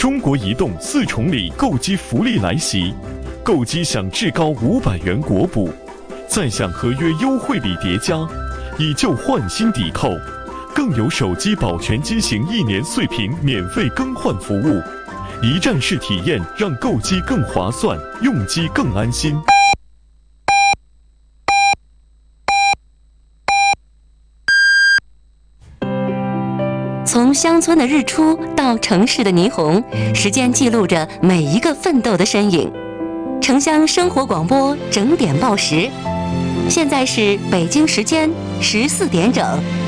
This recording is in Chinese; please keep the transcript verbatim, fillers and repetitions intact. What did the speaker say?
中国移动四重礼购机福利来袭，购机享至高五百元国补，再享合约优惠礼叠加，以旧换新抵扣，更有手机保全机型一年碎屏免费更换服务，一站式体验让购机更划算，用机更安心。 从乡村的日出到城市的霓虹，时间记录着每一个奋斗的身影。城乡生活广播整点报时，现在是北京时间十四点整。